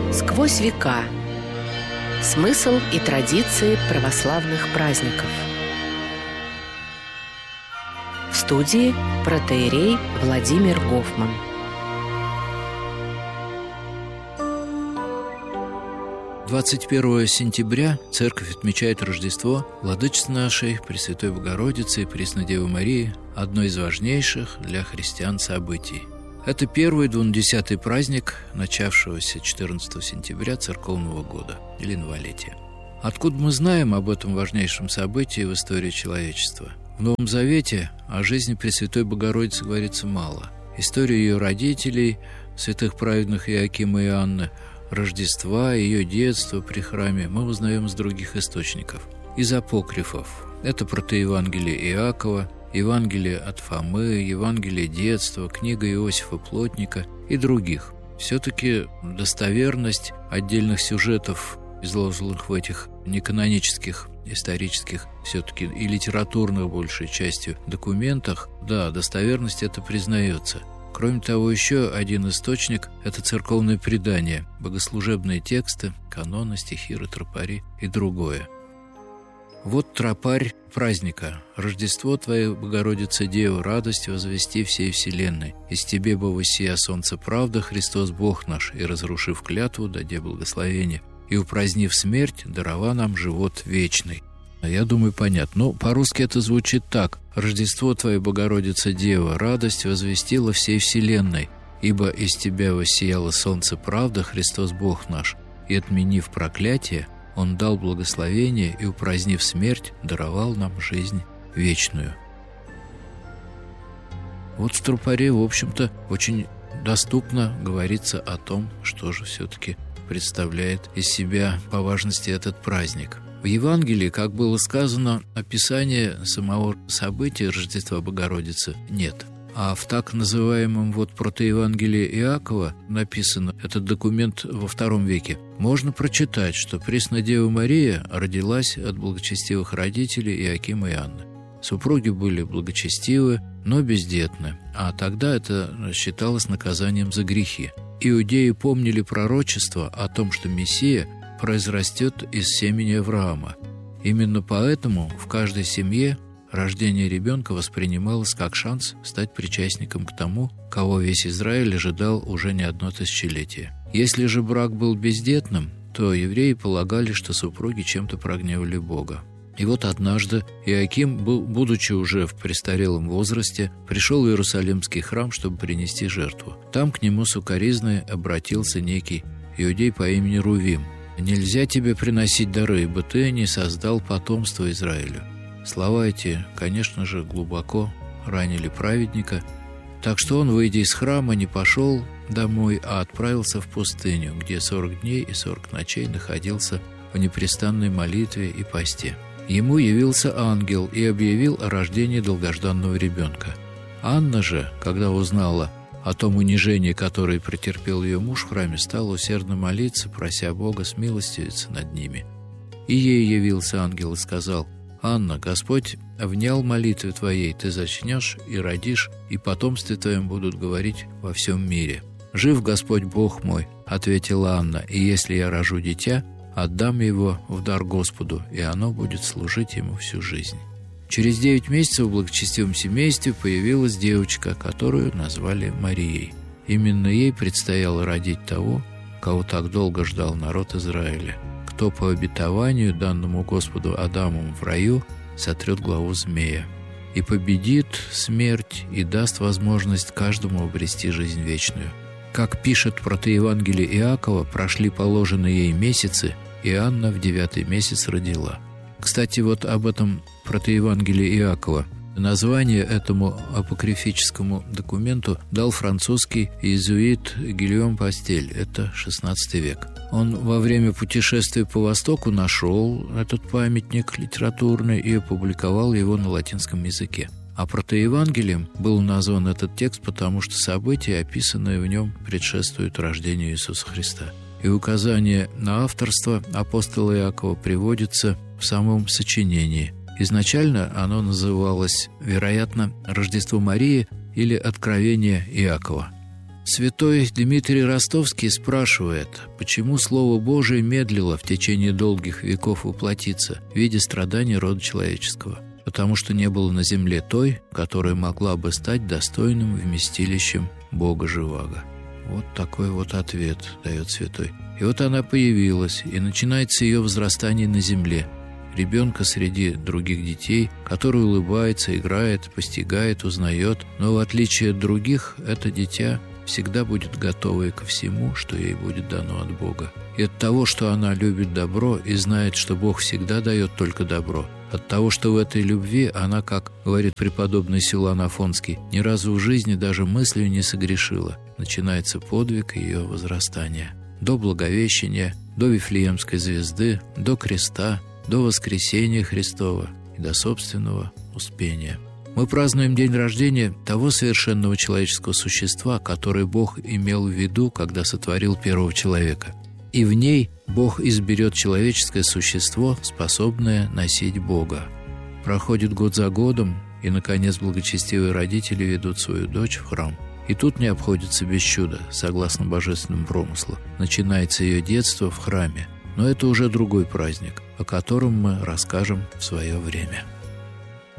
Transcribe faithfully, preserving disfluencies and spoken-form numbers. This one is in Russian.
Сквозь века. Смысл и традиции православных праздников. В студии протоиерей Владимир Гофман. двадцать первого сентября Церковь отмечает Рождество Владычицы нашей Пресвятой Богородицы и Преснодевы Марии, одно из важнейших для христиан событий. Это первый двунадесятый праздник начавшегося четырнадцатого сентября церковного года или новолетия. Откуда мы знаем об этом важнейшем событии в истории человечества? В Новом Завете о жизни Пресвятой Богородицы говорится мало. Историю ее родителей, святых праведных Иоакима и Анны, Рождества, ее детства при храме мы узнаем из других источников. Из апокрифов. Это протоевангелие Иакова, Евангелие от Фомы, Евангелие детства, книга Иосифа Плотника и других. Все-таки достоверность отдельных сюжетов, изложенных в этих неканонических, исторических, все-таки и литературных, большей частью, документах, да, достоверность это признается. Кроме того, еще один источник – это церковное предание, богослужебные тексты, каноны, стихиры, тропари и другое. Вот тропарь праздника. «Рождество Твое, Богородица Дева, радость возвести всей вселенной. Из Тебе бы воссия солнце правда, Христос Бог наш, и, разрушив клятву, даде благословение, и, упразднив смерть, дарова нам живот вечный». Я думаю, понятно. Но по-русски это звучит так. «Рождество Твое, Богородица Дева, радость возвестила всей вселенной, ибо из Тебя воссияло солнце правда, Христос Бог наш, и, отменив проклятие, Он дал благословение и, упразднив смерть, даровал нам жизнь вечную». Вот в тропаре, в общем-то, очень доступно говорится о том, что же все-таки представляет из себя по важности этот праздник. В Евангелии, как было сказано, описания самого события Рождества Богородицы нет. А в так называемом вот протоевангелии Иакова написано, этот документ во втором веке, можно прочитать, что Преснодева Мария родилась от благочестивых родителей Иоакима и Анны. Супруги были благочестивы, но бездетны, а тогда это считалось наказанием за грехи. Иудеи помнили пророчество о том, что Мессия произрастет из семени Авраама. Именно поэтому в каждой семье рождение ребенка воспринималось как шанс стать причастником к тому, кого весь Израиль ожидал уже не одно тысячелетие. Если же брак был бездетным, то евреи полагали, что супруги чем-то прогневали Бога. И вот однажды Иоаким, будучи уже в престарелом возрасте, пришел в Иерусалимский храм, чтобы принести жертву. Там к нему сукоризной обратился некий иудей по имени Рувим. «Нельзя тебе приносить дары, ибо ты не создал потомство Израилю». Слова эти, конечно же, глубоко ранили праведника, так что он, выйдя из храма, не пошел домой, а отправился в пустыню, где сорок дней и сорок ночей находился в непрестанной молитве и посте. Ему явился ангел и объявил о рождении долгожданного ребенка. Анна же, когда узнала о том унижении, которое претерпел ее муж в храме, стала усердно молиться, прося Бога смилостивиться над ними. И ей явился ангел и сказал: «Анна, Господь внял молитве твоей, ты зачнешь и родишь, и потомстве твоем будут говорить во всем мире». «Жив Господь Бог мой», — ответила Анна, «и если я рожу дитя, отдам его в дар Господу, и оно будет служить ему всю жизнь». Через девять месяцев в благочестивом семействе появилась девочка, которую назвали Марией. Именно ей предстояло родить того, кого так долго ждал народ Израиля, кто по обетованию, данному Господу Адаму в раю, сотрет главу змея и победит смерть и даст возможность каждому обрести жизнь вечную. Как пишет протоевангелие Иакова, прошли положенные ей месяцы, и Анна в девятый месяц родила. Кстати, вот об этом протоевангелии Иакова. Название этому апокрифическому документу дал французский иезуит Гильом Пастель, это шестнадцатый век. Он во время путешествия по Востоку нашел этот памятник литературный и опубликовал его на латинском языке. А протоевангелием был назван этот текст, потому что события, описанные в нем, предшествуют рождению Иисуса Христа. И указание на авторство апостола Иакова приводится в самом сочинении. Изначально оно называлось, вероятно, «Рождество Марии» или «Откровение Иакова». Святой Дмитрий Ростовский спрашивает, почему Слово Божие медлило в течение долгих веков воплотиться в виде страданий рода человеческого. Потому что не было на земле той, которая могла бы стать достойным вместилищем Бога Живаго. Вот такой вот ответ дает святой. И вот она появилась, и начинается ее возрастание на земле. Ребенка среди других детей, который улыбается, играет, постигает, узнает, но в отличие от других, это дитя всегда будет готовой ко всему, что ей будет дано от Бога. И от того, что она любит добро и знает, что Бог всегда дает только добро, от того, что в этой любви она, как говорит преподобный Силуан Афонский, ни разу в жизни даже мыслью не согрешила, начинается подвиг ее возрастания. До Благовещения, до Вифлеемской звезды, до креста, до воскресения Христова и до собственного успения. Мы празднуем день рождения того совершенного человеческого существа, который Бог имел в виду, когда сотворил первого человека. И в ней Бог изберет человеческое существо, способное носить Бога. Проходит год за годом, и, наконец, благочестивые родители ведут свою дочь в храм. И тут не обходится без чуда, согласно божественному промыслу. Начинается ее детство в храме. Но это уже другой праздник, о котором мы расскажем в свое время.